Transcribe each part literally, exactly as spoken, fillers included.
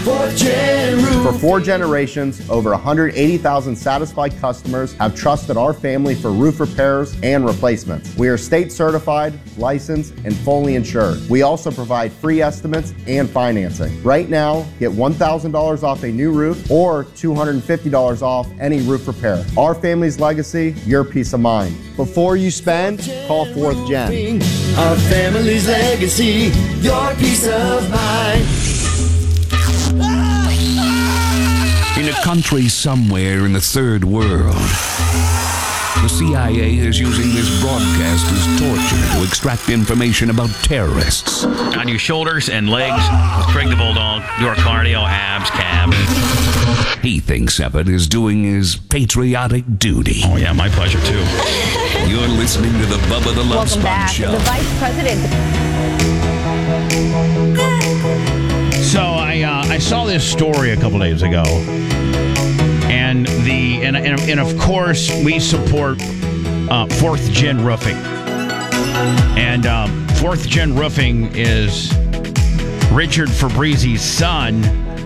Fourth Gen Roof. For four generations, over one hundred eighty thousand satisfied customers have trusted our family for roof repairs and replacements. We are state certified, licensed, and fully insured. We also provide free estimates and financing. Right now, get one thousand dollars off a new roof or two hundred fifty dollars off any roof repair. Our family's legacy, your peace of mind. Before you spend, call Fourth Gen. Our family's legacy, your peace of mind. In a country somewhere in the third world, the C I A is using this broadcast as torture to extract information about terrorists. On your shoulders and legs with Craig the Bulldog, your cardio, abs, cab. He thinks Everett is doing his patriotic duty. Oh, yeah, my pleasure, too. You're listening to the Bubba the Love Welcome Sponge back. Show. The Vice President. So I uh, I saw this story a couple days ago, and the and and, and of course we support uh, Fourth Gen Roofing, and um, Fourth Gen Roofing is Richard Fabrizi's son,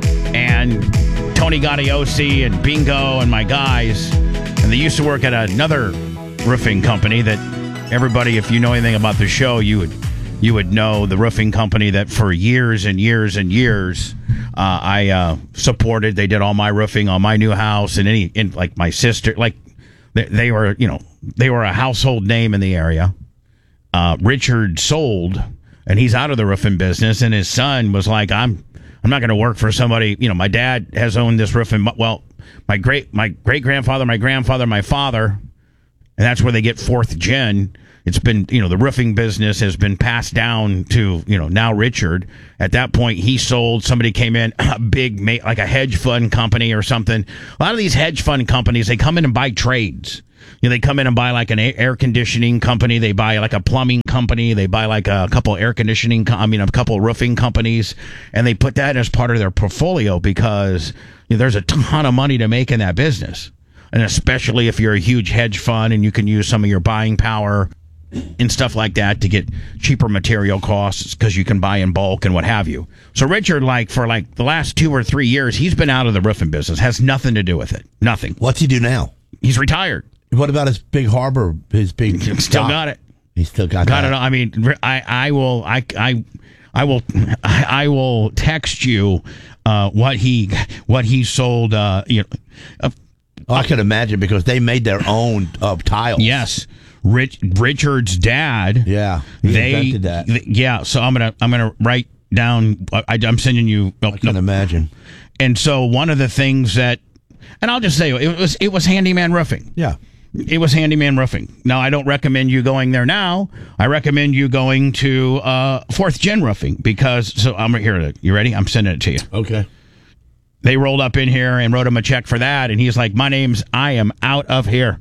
and Tony Gaudiosi and Bingo and my guys, and they used to work at another roofing company that everybody, if you know anything about the show, you would. You would know the roofing company that for years and years and years uh, I uh, supported. They did all my roofing on my new house and any, and like my sister, like they, they were, you know, they were a household name in the area. Uh, Richard sold, and he's out of the roofing business. And his son was like, "I'm, I'm not going to work for somebody." You know, my dad has owned this roofing. Well, my great, my great grandfather, my grandfather, my father, and that's where they get Fourth Gen. It's been, you know, the roofing business has been passed down to, you know, now Richard. At that point, he sold. Somebody came in, a big, like a hedge fund company or something. A lot of these hedge fund companies, they come in and buy trades. You know, they come in and buy like an air conditioning company. They buy like a plumbing company. They buy like a couple air conditioning, I mean, a couple roofing companies. And they put that as part of their portfolio because you know, there's a ton of money to make in that business. And especially if you're a huge hedge fund and you can use some of your buying power and stuff like that to get cheaper material costs because you can buy in bulk and what have you. So Richard, like for like the last two or three years, he's been out of the roofing business. Has nothing to do with it. Nothing. What's he do now? He's retired. What about his big harbor? His big still dock? got it. He still got, got that. it. I mean, I I will I I I will I, I will text you uh, what he what he sold. Uh, you know, uh, oh, I can imagine because they made their own uh, tiles. Yes. Rich, Richard's dad. Yeah, he they invented that. Th- yeah, so I'm gonna I'm gonna write down. I, I'm sending you. I can no. imagine. And so one of the things that, and I'll just say it was it was Handyman Roofing. Yeah, it was Handyman Roofing. Now I don't recommend you going there now. I recommend you going to uh, Fourth Gen Roofing because so I'm right here. You ready? I'm sending it to you. Okay. They rolled up in here and wrote him a check for that, and he's like, "My name's I am out of here."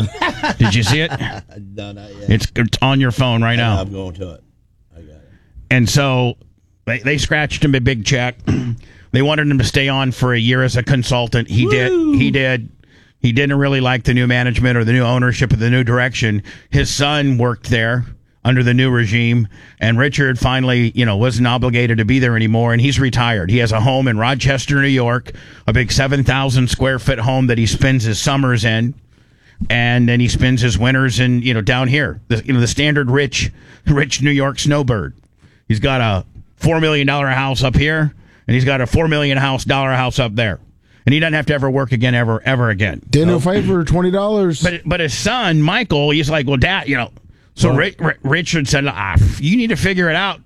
Did you see it? No, not yet. It's it's on your phone right now. I'm going to it. I got it. And so they, they scratched him a big check. They wanted him to stay on for a year as a consultant. He Woo! did. He did. He didn't really like the new management or the new ownership or the new direction. His son worked there under the new regime, and Richard finally, you know, wasn't obligated to be there anymore, and he's retired. He has a home in Rochester, New York, a big seven thousand square foot home that he spends his summers in. And then he spends his winters in, you know, down here, the, you know, the standard rich, rich New York snowbird. He's got a four million dollar house up here, and he's got a four million house dollar house up there, and he doesn't have to ever work again, ever, ever again. Did no favor, twenty dollars. But but his son Michael, he's like, well, Dad, you know. So well, Rich, Richard said, ah, you need to figure it out.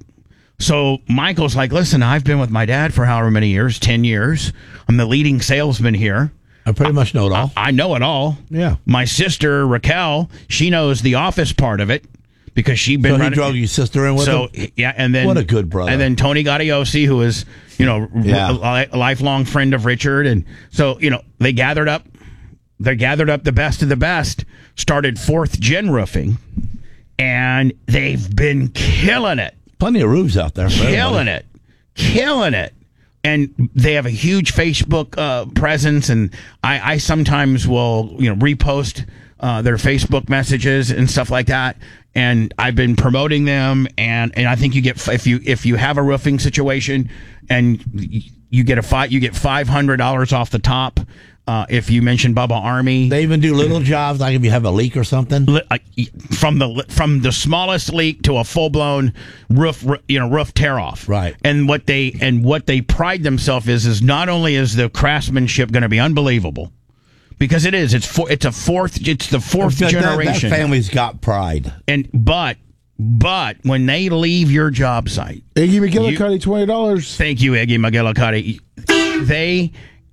So Michael's like, listen, I've been with my dad for however many years, ten years. I'm the leading salesman here. I pretty much know it all. I, I know it all. Yeah. My sister, Raquel, she knows the office part of it because she'd been so running. So he drug your sister in with so, him? Yeah, and then... What a good brother. And then Tony Gaudiosi, who is, you know, yeah. a, a lifelong friend of Richard. And so, you know, they gathered up, they gathered up the best of the best, started Fourth Gen Roofing, and they've been killing it. Plenty of roofs out there. Killing it. Killing it. And they have a huge Facebook uh, presence, and I, I sometimes will, you know, repost uh, their Facebook messages and stuff like that. And I've been promoting them, and, and I think you get if you if you have a roofing situation and you get a five, you get five hundred dollars off the top. Uh, if you mention Bubba Army, They even do little jobs, like if you have a leak or something. li- uh, from the from the smallest leak to a full blown roof, you know, roof tear off. Right. And what they and what they pride themselves is is not only is the craftsmanship going to be unbelievable, because it is. It's for, it's a fourth. It's the fourth That- that- generation. That family's got pride. And but but when they leave your job site, Iggy McGillicuddy, twenty dollars. thank you, Iggy McGillicuddy. They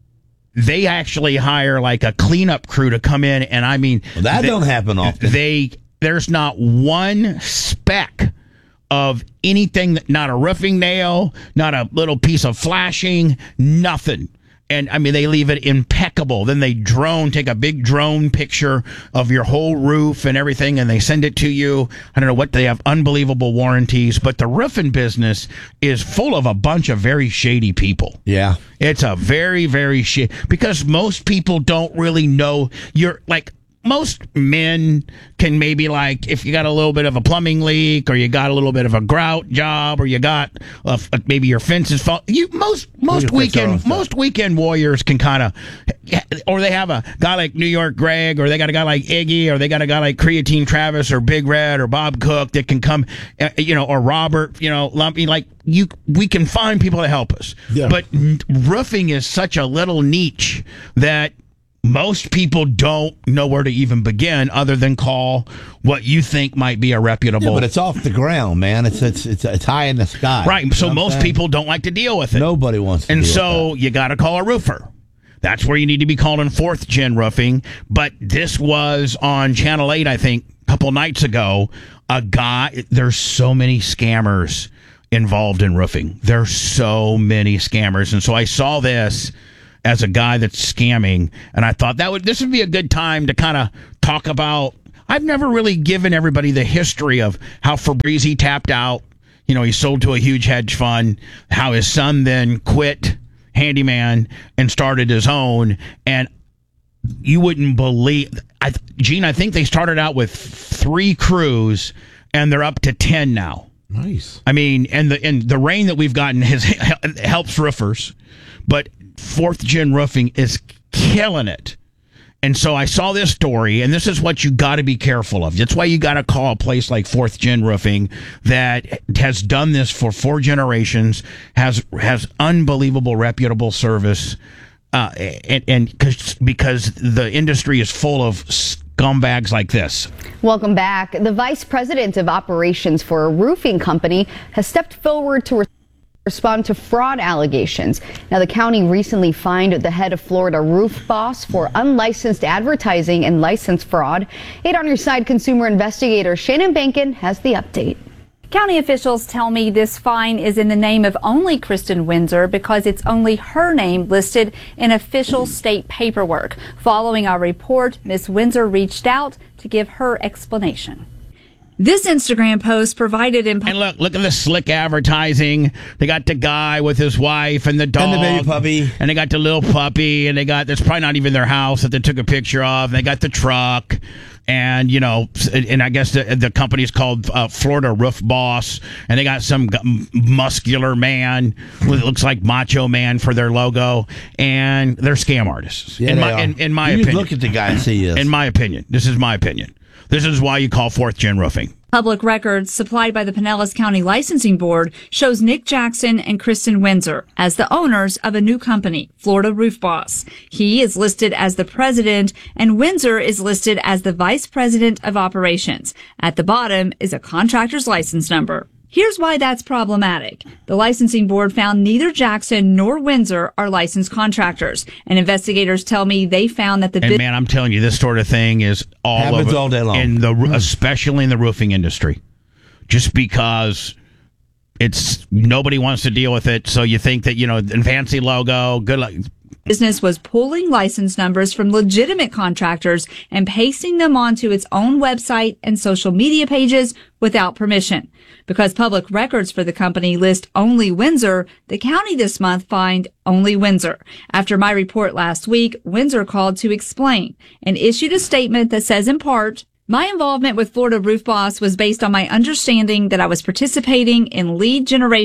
they actually hire like a cleanup crew to come in, and I mean Well, that they, don't happen often. They there's not one speck of anything, that, not a roofing nail, not a little piece of flashing, nothing. And I mean, they leave it impeccable. Then they drone, take a big drone picture of your whole roof and everything, and they send it to you. I don't know what they have, unbelievable warranties. But the roofing business is full of a bunch of very shady people. Yeah. It's a very, very shady, because most people don't really know. You're like, most men can maybe, like, if you got a little bit of a plumbing leak, or you got a little bit of a grout job, or you got uh, maybe your fence is fall. You most most can fix our own weekend stuff. most weekend warriors can kind of, or they have a guy like New York Greg, or they got a guy like Iggy, or they got a guy like Creatine Travis, or Big Red, or Bob Cook that can come, uh, you know, or Robert, you know, Lumpy. Like, you, we can find people to help us. Yeah. But roofing is such a little niche that most people don't know where to even begin, other than call what you think might be a reputable. Yeah, but it's off the ground, man. It's it's it's, it's high in the sky. right. You So know what I'm most saying? people don't like to deal with it. Nobody wants to And deal with so you got to call a roofer. That's where you need to be calling Fourth Gen Roofing. But this was on Channel eight, I think, a couple nights ago. A guy, there's so many scammers involved in roofing. There's so many scammers. And so I saw this as a guy that's scamming, and I thought that would this would be a good time to kind of talk about. I've never really given everybody the history of how Fabrizi tapped out. You know, he sold to a huge hedge fund, how his son then quit handyman and started his own. And you wouldn't believe, I, Gene, I think they started out with three crews, and they're up to ten now. Nice. I mean, and the and the rain that we've gotten has helps roofers, but Fourth Gen Roofing is killing it. And so I saw this story, and this is what you got to be careful of. That's why you got to call a place like Fourth Gen Roofing that has done this for four generations, has has unbelievable, reputable service, uh, and and cause, because the industry is full of scumbags like this. Welcome back. The vice president of operations for a roofing company has stepped forward to respond to fraud allegations. Now, the county recently fined the head of Florida Roof Boss for unlicensed advertising and license fraud. eight on Your Side consumer investigator Shannon Bankin has the update. County officials tell me this fine is in the name of only Kristen Windsor because it's only her name listed in official state paperwork. Following our report, Miss Windsor reached out to give her explanation. This Instagram post provided in... And look, look at the slick advertising. They got the guy with his wife and the dog. And the baby puppy. And they got the little puppy. And they got, that's probably not even their house that they took a picture of. And they got the truck. And, you know, and I guess the, the company's called uh, Florida Roof Boss. And they got some g- muscular man with, looks like Macho Man for their logo. And they're scam artists. Yeah, in, they my, are. in, in my you opinion. Look at the guy and see this. In my opinion. This is my opinion. This is why you call Fourth Gen Roofing. Public records supplied by the Pinellas County Licensing Board shows Nick Jackson and Kristen Windsor as the owners of a new company, Florida Roof Boss. He is listed as the president, and Windsor is listed as the vice president of operations. At the bottom is a contractor's license number. Here's why that's problematic. The licensing board found neither Jackson nor Windsor are licensed contractors, and investigators tell me they found that the... And man, I'm telling you, this sort of thing is all Happens over, all day long. in the, especially in the roofing industry, just because it's nobody wants to deal with it. So you think that, you know, fancy logo, good luck. business was pulling license numbers from legitimate contractors and pasting them onto its own website and social media pages without permission. Because public records for the company list only Windsor, the county this month fined only Windsor. After my report last week, Windsor called to explain and issued a statement that says in part, "My involvement with Florida Roof Boss was based on my understanding that I was participating in lead generation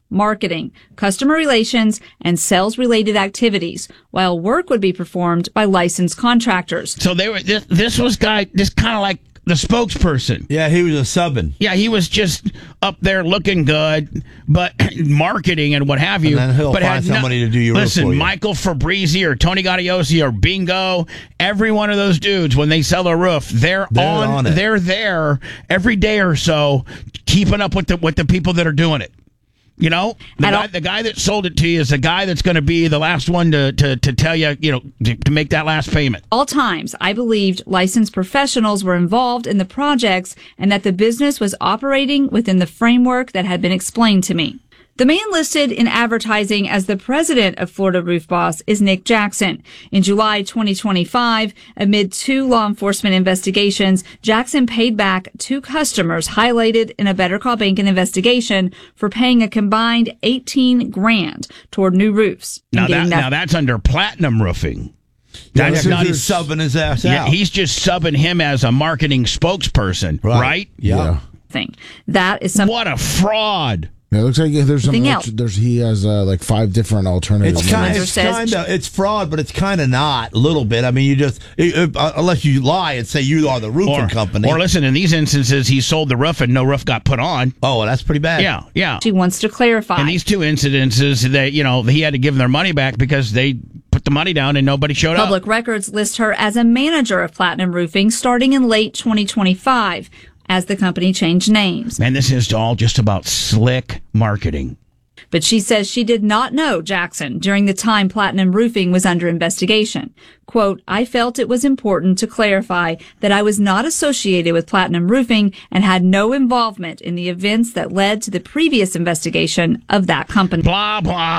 marketing, customer relations, and sales-related activities, while work would be performed by licensed contractors. So they were. This, this was guy, just kind of like the spokesperson. Yeah, he was a subbing. Yeah, he was just up there looking good, but marketing and what have you. And then he'll but find had no- somebody to do your roof Listen, for you. Michael Fabrizi or Tony Gaudiosi or Bingo, every one of those dudes, when they sell a roof, they're, They're on. on it. They're there every day or so, keeping up with the with the people that are doing it. You know, the At guy, all- the guy that sold it to you is the guy that's going to be the last one to, to, to tell you, you know, to, to make that last payment. All times, I believed licensed professionals were involved in the projects and that the business was operating within the framework that had been explained to me. The man listed in advertising as the president of Florida Roof Boss is Nick Jackson. In July twenty twenty-five, amid two law enforcement investigations, Jackson paid back two customers highlighted in a Better Call Bankin investigation for paying a combined eighteen grand toward new roofs. and Now, getting that, now that's under Platinum Roofing. That's Yeah, not he's subbing his ass Yeah, out. he's just subbing him as a marketing spokesperson, right? Yeah. thing. That is something. What a fraud! Yeah, it looks like there's some. Anything alt- else? There's he has uh, like five different alternatives. It's kind, Windsor it's says- kind of it's fraud, but it's kind of not a little bit. I mean, you just it, it, uh, unless you lie and say you are the roofing Or, company. or listen, in these instances, he sold the roof and no roof got put on. Oh, well, that's pretty bad. Yeah, yeah. She wants to clarify. In these two incidences, that you know, he had to give them their money back because they put the money down and nobody showed up. Public records list her as a manager of Platinum Roofing starting in late twenty twenty-five as the company changed names. Man, this is all just about slick marketing. But she says she did not know Jackson during the time Platinum Roofing was under investigation. Quote, I felt it was important to clarify that I was not associated with Platinum Roofing and had no involvement in the events that led to the previous investigation of that company. Blah, blah,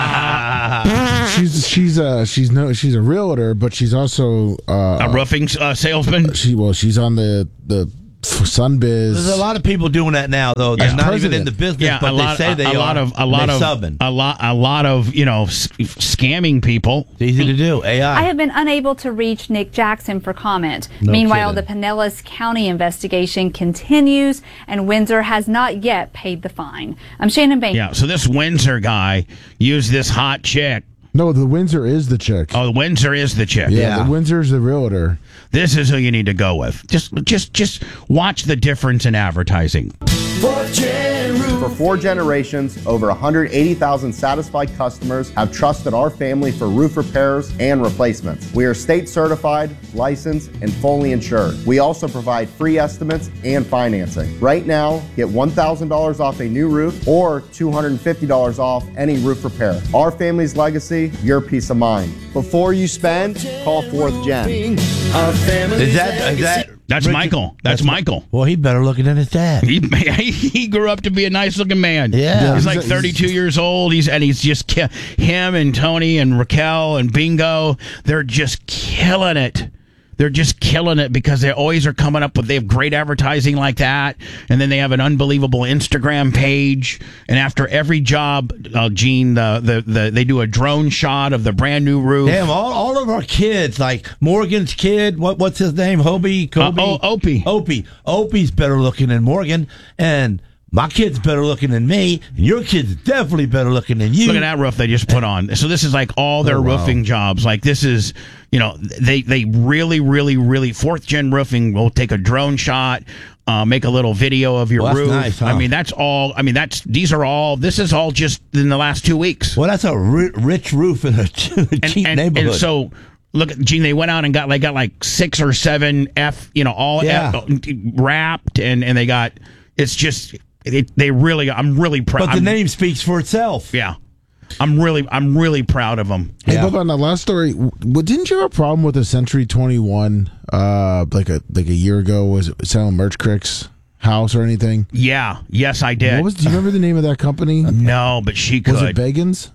blah. she's she's uh she's no she's a realtor, but she's also uh, A roofing uh, salesman? She well she's on the the Sunbiz. There's a lot of people doing that now, though. They're As not president. even in the business, Yeah, but a lot, they say they a, a are. lot of a and lot they of subbing. a lot a lot of you know s- scamming people. It's easy to do. A I. I have been unable to reach Nick Jackson for comment. No Meanwhile, kidding. the Pinellas County investigation continues, and Windsor has not yet paid the fine. I'm Shannon Bain. Yeah, so this Windsor guy used this hot chick. No, the Windsor is the chick. Oh, the Windsor is the chick. yeah, the Windsor's the realtor. This is who you need to go with. Just just just watch the difference in advertising. Fourth Gen Roof. For four generations, over one hundred eighty thousand satisfied customers have trusted our family for roof repairs and replacements. We are state certified, licensed, and fully insured. We also provide free estimates and financing. Right now, get one thousand dollars off a new roof or two hundred fifty dollars off any roof repair. Our family's legacy, your peace of mind. Before you spend, call Fourth Gen. Our family's Is that, is legacy. that That's Richard? Michael. That's, Michael. Well, he better looking than his dad. He, he grew up to be a nice looking man. Yeah. he's Yeah, like he's- thirty-two years old. He's and he's just ki- him and Tony and Raquel and Bingo. They're just killing it. They're just killing it because they always are coming up with. They have great advertising like that, and then they have an unbelievable Instagram page. And after every job, uh, Gene, the, the the they do a drone shot of the brand new roof. Damn, all, all of our kids, like Morgan's kid, what what's his name? Hobie? Kobe? Uh, oh, Opie. Opie. Opie's better looking than Morgan, and my kid's better looking than me, and your kid's definitely better looking than you. Look at that roof they just put on. So this is like all their Oh, wow. roofing jobs. Like this is, you know, they they really, really, really fourth gen roofing will take a drone shot, uh, make a little video of your Well, that's roof. nice, huh? I mean, that's all. I mean, that's these are all. This is all just in the last two weeks. Well, that's a ri- rich roof in a cheap and, neighborhood. and so. Look at Gene. They went out and got like got like six or seven F, you know, all Yeah. F, wrapped, and and they got. It's just it, they really. I'm really proud. but the name speaks for itself. Yeah, I'm really I'm really proud of them. Hey, Yeah. Bubba, on the last story, w- didn't you have a problem with the Century twenty-one uh, like a like a year ago? Was it selling Merch Crick's house or anything? Yeah. Yes, I did. What was? Do you remember the name of that company? No, but she could. Was it Bagans?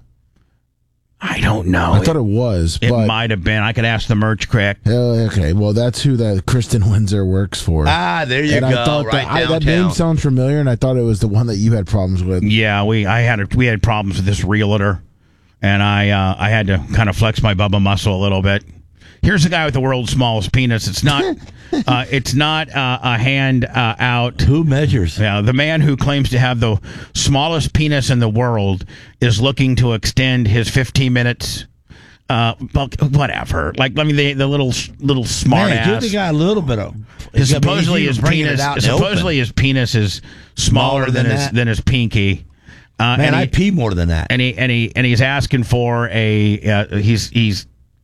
I don't know. I thought it was. It but, might have been. I could ask the merch crack. Oh, okay, well, that's who that Kristen Windsor works for. Ah, there you and go. I thought right that, I, that downtown. name sounds familiar, and I thought it was the one that you had problems with. Yeah, we I had a, we had problems with this realtor, and I uh, I had to kind of flex my Bubba muscle a little bit. Here's the guy with the world's smallest penis. It's not. Uh, it's not uh, a hand uh, out. Who measures? Yeah, the man who claims to have the smallest penis in the world is looking to extend his fifteen minutes. Uh, well, whatever. Like, I mean, the the little little smart Man, ass. give the guy a little bit of. His, I mean, supposedly he's his even bringing it penis. out in the Supposedly open. his penis is smaller, Smaller than, than his that? than his pinky. Uh, Man, and I he, pee more than that. and he and he and he's asking for a. Uh, he's he's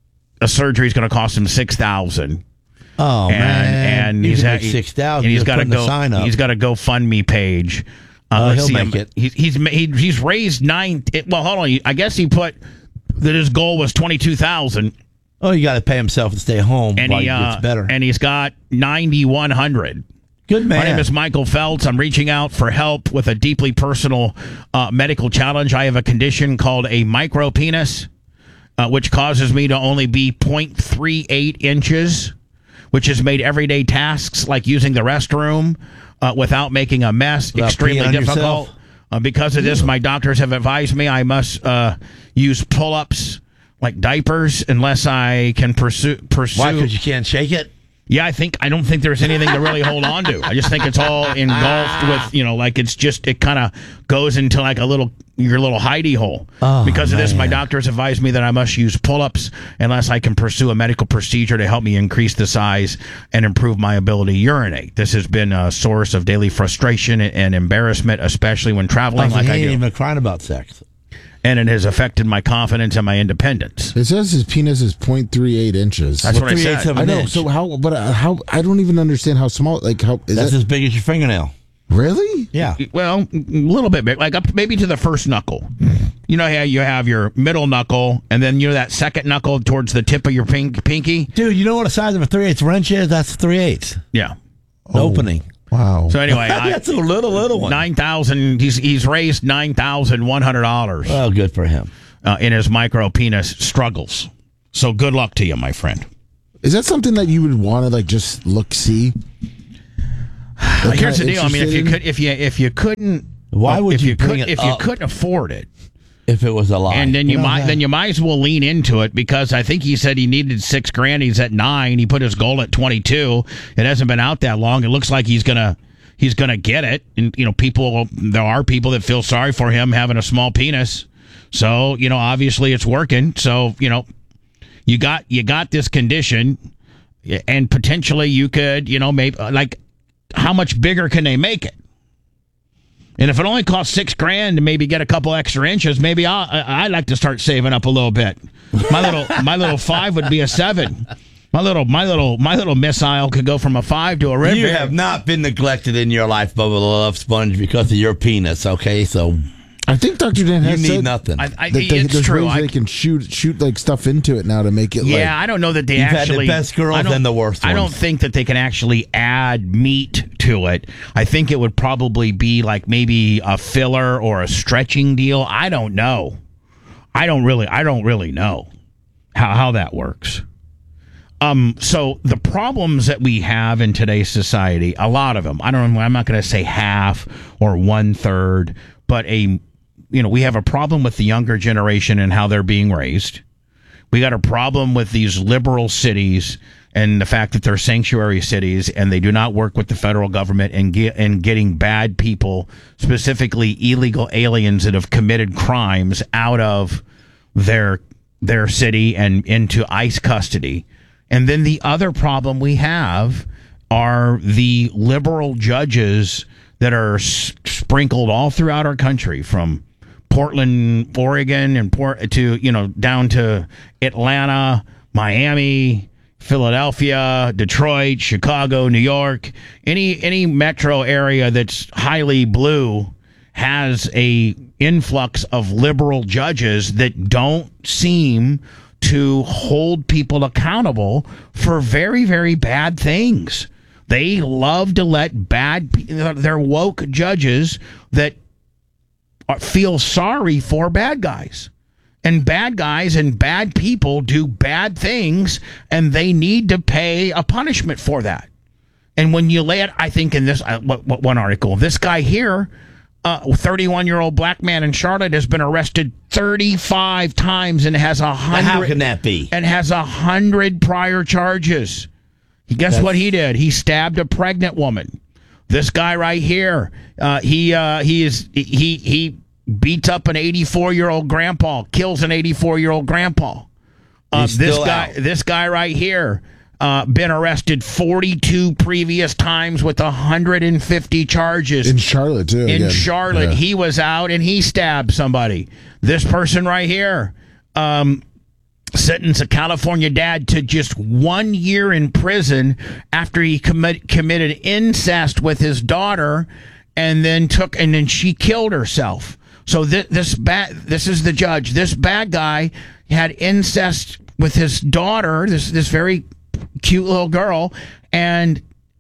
a surgery is going to cost him six thousand. Oh and, man, and you he's can ha- make six thousand. and he's got to go. Sign up. He's got a GoFundMe page. Uh, Oh, let's he'll see make him. it. He's he's ma- he, he's raised nine. It, well, hold on. I guess he put that his goal was twenty two thousand. Oh, you got to pay himself to stay home And while he he uh, gets better. and he's got ninety one hundred. Good man. My name is Michael Feltz. I'm reaching out for help with a deeply personal uh, medical challenge. I have a condition called a micropenis, uh, which causes me to only be zero point three eight inches, which has made everyday tasks like using the restroom uh, without making a mess Without extremely peeing on difficult. yourself? Uh, because of this, my doctors have advised me I must uh, use pull-ups like diapers unless I can pursue pursue. Why? Because you can't shake it. Yeah, I think I don't think there's anything to really hold on to. I just think it's all engulfed with, you know, like it's just it kind of goes into like a little your little hidey hole. Oh, because of this, my man. doctors advised me that I must use pull-ups unless I can pursue a medical procedure to help me increase the size and improve my ability to urinate. This has been a source of daily frustration and embarrassment, especially when traveling Oh, like he I ain't do. even crying about sex. And it has affected my confidence and my independence. It says his penis is zero point three eight inches. That's what I three-eighths said. of I an know. inch. So how? But uh, how? I don't even understand how small. Like how is That's that as big as your fingernail. really? Yeah. Well, a little bit big, like up maybe to the first knuckle. You know how you have your middle knuckle, and then you know that second knuckle towards the tip of your pink, pinky. Dude, you know what the size of a three-eighths wrench is? That's three-eighths. Yeah. The opening. Wow. So anyway, I, That's a little, little one. nine thousand. He's he's raised nine thousand one hundred dollars Well, good for him. uh, in his micro penis struggles. So good luck to you, my friend. Is that something that you would want to like just look see? Like, Here's the kinda deal. I mean, if you interested in? could, if you if you couldn't, Why would if you you bring could, it if you up? couldn't afford it? If it was a lie. And then you, You know might that- then you might as well lean into it because I think he said he needed six grand. He's at nine. He put his goal at twenty two. It hasn't been out that long. It looks like he's gonna he's gonna get it. And you know, people there are people that feel sorry for him having a small penis. So you know, obviously it's working. So you know, you got you got this condition, and potentially you could you know maybe like how much bigger can they make it? And if it only costs six grand to maybe get a couple extra inches, maybe I'll, I- I'd like to start saving up a little bit. My little my little five would be a seven. My little my little my little missile could go from a five to a red. You bear. have not been neglected in your life, Bubba the Love Sponge, because of your penis, okay? So I think Doctor Dan you has need said nothing. I, I, that they, it's there's true. ways I, they can shoot shoot like stuff into it now to make it. yeah, like, I don't know that they You've had the actually. best girls I don't- and the worst I don't ones. think that they can actually add meat to it. I think it would probably be like maybe a filler or a stretching deal. I don't know. I don't really. I don't really know how how that works. Um. So the problems that we have in today's society, a lot of them. I don't. I'm not going to say half or one third, but a. You know, we have a problem with the younger generation and how they're being raised. We got a problem with these liberal cities and the fact that they're sanctuary cities and they do not work with the federal government and get and getting bad people, specifically illegal aliens that have committed crimes, out of their their city and into ICE custody. And then the other problem we have are the liberal judges that are s- sprinkled all throughout our country, from Portland, Oregon, and Port to you know down to Atlanta, Miami, Philadelphia, Detroit, Chicago, New York. Any any metro area that's highly blue has a influx of liberal judges that don't seem to hold people accountable for very very bad things. They love to let bad they're woke judges that feel sorry for bad guys. And bad guys and bad people do bad things, and they need to pay a punishment for that. And when you lay it, I think in this uh, what, what one article, this guy here a thirty-one-year-old black man in Charlotte has been arrested thirty-five times and has a Now, hundred. how can that be? And has a hundred prior charges. Guess That's- what he did? He stabbed a pregnant woman. This guy right here, uh, he uh, he is he he beats up an eighty-four-year-old grandpa, kills an eighty-four-year-old grandpa. Uh, He's this still guy, out. this guy right here, uh, been arrested forty-two previous times with one hundred fifty charges. In Charlotte, too. In again. Charlotte, Yeah. he was out and he stabbed somebody. This person right here, um, sentenced a California dad to just one year in prison after he commit, committed incest with his daughter, and then took and then she killed herself. So th- this bad, this is the judge. This bad guy had incest with his daughter, this this very cute little girl, and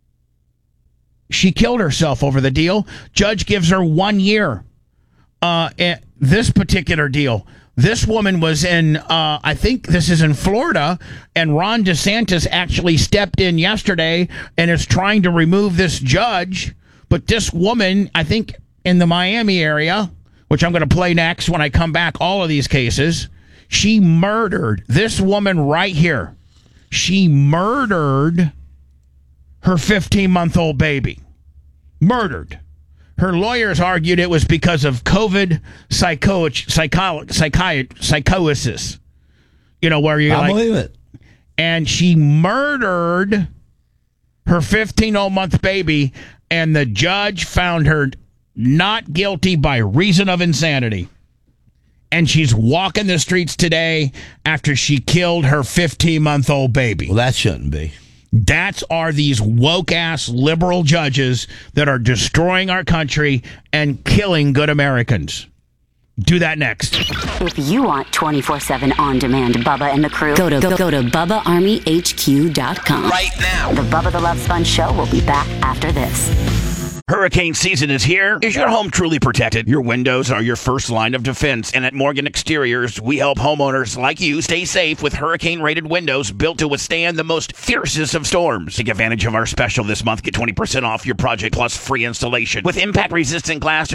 she killed herself over the deal. Judge gives her one year. Uh, and this particular deal, this woman was in, uh, I think this is in Florida, and Ron DeSantis actually stepped in yesterday and is trying to remove this judge. But this woman, I think in the Miami area, which I'm going to play next when I come back, all of these cases, she murdered this woman right here. She murdered her fifteen-month-old baby. Murdered. Her lawyers argued it was because of COVID psycho, psycho, psychi, psychosis. You know, where you're I like... believe it. And she murdered her fifteen-month baby, and the judge found her not guilty by reason of insanity. And she's walking the streets today after she killed her fifteen-month-old baby. Well, that shouldn't be. That's are these woke-ass liberal judges that are destroying our country and killing good Americans. Do that next. If you want twenty-four seven on-demand Bubba and the crew, go to go, go to Bubba Army H Q dot com. Right now. The Bubba the Love Sponge Show will be back after this. Hurricane season is here. Is your home truly protected? Your windows are your first line of defense, and at Morgan Exteriors, we help homeowners like you stay safe with hurricane-rated windows built to withstand the most fiercest of storms. Take advantage of our special this month. Get twenty percent off your project plus free installation with impact-resistant glass